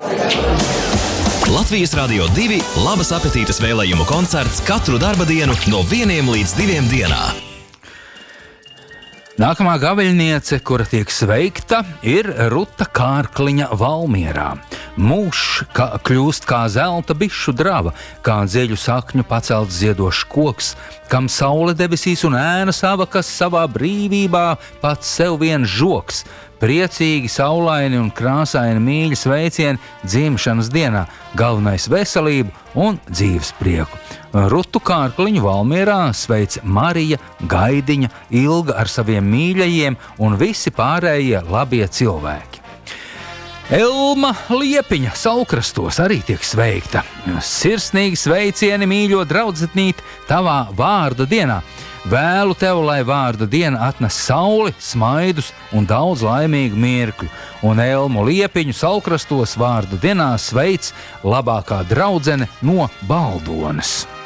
Latvijas Radio 2 labas apetītes vēlējumu koncerts katru darba dienu no 1 līdz 2 dienā. Nākamā gaviļniece, kura tiek sveikta, ir Ruta Kārkliņa Valmierā. Mūžs kļūst kā zelta bišu drava, kā dzeļu sakņu pacelts ziedošs koks, kam saule debesīs un ēna sava, kas savā brīvībā pats sev vien žoks. Priecīgi, saulaini un krāsaini mīļi sveicieni dzimšanas dienā, galvenais veselību un dzīves prieku. Rutu Kārkliņu Valmierā sveic Marija, Gaidiņa, Ilga ar saviem mīļajiem un visi pārējie labie cilvēki. Elma Liepiņa Saukrastos arī tiek sveikta. Sirsnīgi sveicieni, mīļo draudzetnīt, tavā vārda dienā. Vēlu tev, lai vārda diena atnes sauli, smaidus un daudz laimīgu mirkļu. Un Elmu Liepiņu Saukrastos vārda dienā sveic labākā draudzene no Baldones.